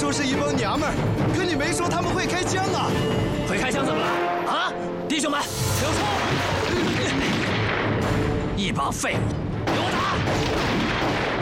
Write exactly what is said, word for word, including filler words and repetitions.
说是一帮娘们儿，可你没说他们会开枪啊！ 会开枪怎么了？啊，弟兄们，有错！一帮废物，给我打！